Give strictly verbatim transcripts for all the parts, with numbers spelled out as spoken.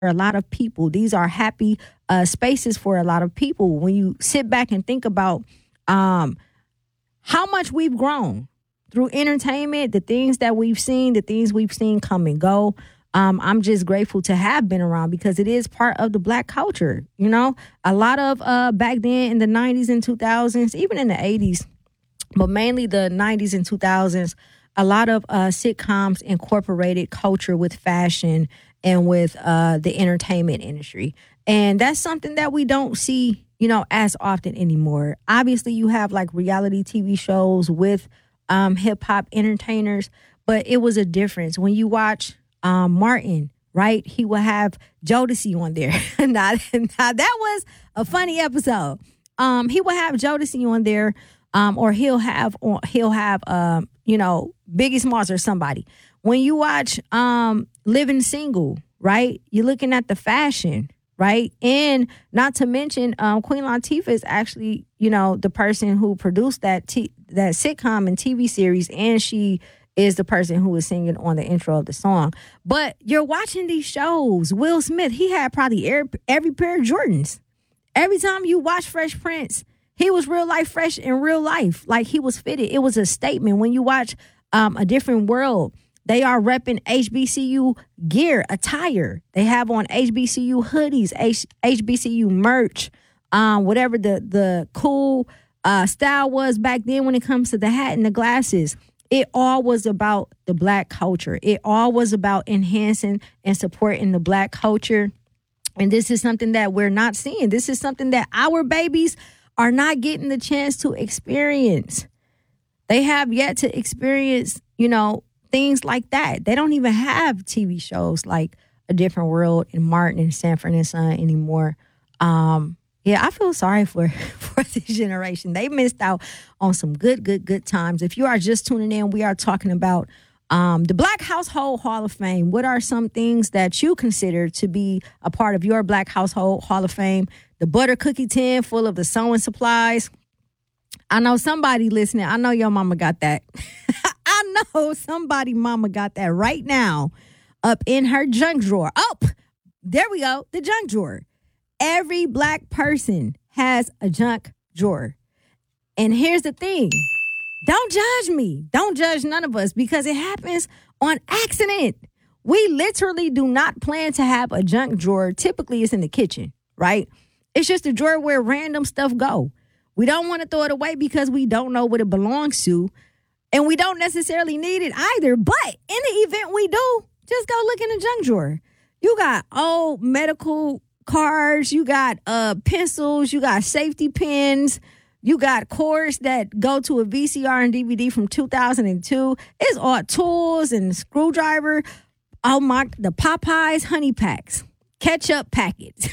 a lot of people. These are happy uh, spaces for a lot of people. When you sit back and think about um, how much we've grown through entertainment, the things that we've seen, the things we've seen come and go. Um, I'm just grateful to have been around because it is part of the Black culture. You know, a lot of uh, back then in the nineties and two thousands, even in the eighties, but mainly the nineties and two thousands, a lot of uh, sitcoms incorporated culture with fashion and with uh, the entertainment industry. And that's something that we don't see, you know, as often anymore. Obviously, you have like reality T V shows with um, hip hop entertainers, but it was a difference. When you watch um, Martin, right, he will have Jodeci on there. now, now, that was a funny episode. Um, he will have Jodeci on there, um, or he'll have, he'll have, um, you know, Biggie Smalls or somebody. When you watch um, Living Single, right, you're looking at the fashion, right? And not to mention um, Queen Latifah is actually, you know, the person who produced that t- that sitcom and T V series, and she is the person who was singing on the intro of the song. But you're watching these shows. Will Smith, he had probably every, every pair of Jordans. Every time you watch Fresh Prince, he was real life fresh in real life. Like, he was fitted. It was a statement. When you watch um, A Different World, they are repping H B C U gear, attire. They have on H B C U hoodies, H- HBCU merch, um, whatever the, the cool uh, style was back then when it comes to the hat and the glasses. It all was about the Black culture. It all was about enhancing and supporting the Black culture. And this is something that we're not seeing. This is something that our babies are not getting the chance to experience. They have yet to experience, you know, things like that. They don't even have T V shows like A Different World and Martin and Sanford and Son anymore. Um, yeah, I feel sorry for, for this generation. They missed out on some good, good, good times. If you are just tuning in, we are talking about um, the Black Household Hall of Fame. What are some things that you consider to be a part of your Black Household Hall of Fame? The butter cookie tin full of the sewing supplies. I know somebody listening. I know your mama got that. I know somebody mama got that right now up in her junk drawer. Oh, there we go. The junk drawer. Every Black person has a junk drawer. And here's the thing. Don't judge me. Don't judge none of us because it happens on accident. We literally do not plan to have a junk drawer. Typically, it's in the kitchen, right? It's just a drawer where random stuff go. We don't want to throw it away because we don't know what it belongs to. And we don't necessarily need it either. But in the event we do, just go look in the junk drawer. You got old medical cards. You got uh, pencils. You got safety pins. You got cords that go to a V C R and D V D from two thousand two. It's all tools and screwdriver. Oh, my, the Popeyes honey packs. Ketchup packets.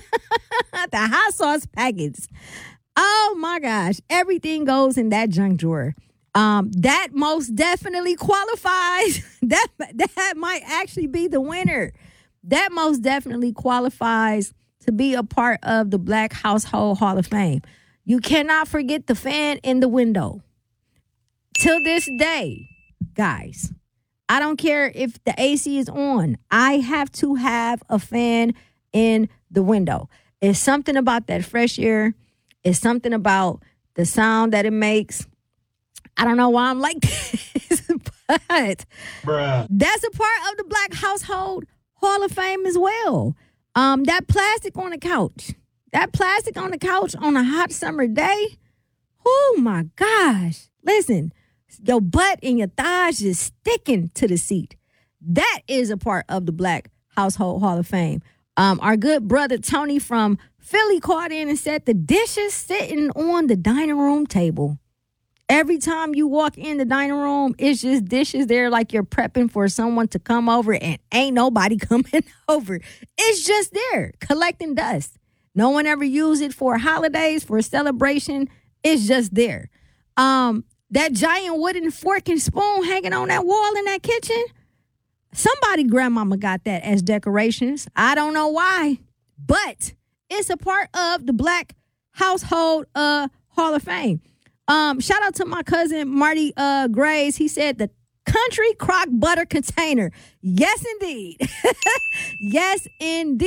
The hot sauce packets. Oh, my gosh. Everything goes in that junk drawer. Um, that most definitely qualifies. That that might actually be the winner. That most definitely qualifies to be a part of the Black Household Hall of Fame. You cannot forget the fan in the window. Till this day, guys, I don't care if the A C is on. I have to have a fan in the window. It's something about that fresh air. It's something about the sound that it makes. I don't know why I'm like this, but Bruh. That's a part of the Black Household Hall of Fame as well. Um, that plastic on the couch, that plastic on the couch on a hot summer day. Oh my gosh. Listen, your butt and your thighs just sticking to the seat. That is a part of the Black Household Hall of Fame. Um, our good brother Tony from Philly called in and said the dishes sitting on the dining room table. Every time you walk in the dining room, it's just dishes there like you're prepping for someone to come over and ain't nobody coming over. It's just there collecting dust. No one ever used it for holidays, for a celebration. It's just there. Um, that giant wooden fork and spoon hanging on that wall in that kitchen, somebody grandmama got that as decorations. I don't know why, but it's a part of the Black Household uh, Hall of Fame. Um, shout out to my cousin Marty uh, Grays. He said the country crock butter container. Yes, indeed. Yes, indeed.